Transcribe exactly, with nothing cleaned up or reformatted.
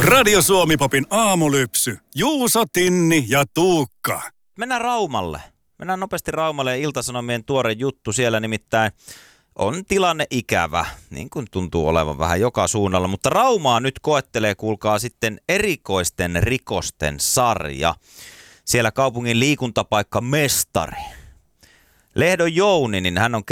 Radio Suomi-popin aamulypsy. Juuso, Tinni ja Tuukka. Mennään Raumalle. Mennään nopeasti Raumalle ja Ilta-Sanomien tuore juttu. Siellä nimittäin on tilanne ikävä, niin kuin tuntuu olevan vähän joka suunnalla. Mutta Raumaa nyt koettelee, kuulkaa, sitten erikoisten rikosten sarja. Siellä kaupungin liikuntapaikka Mestari. Lehdon Jouni, niin hän on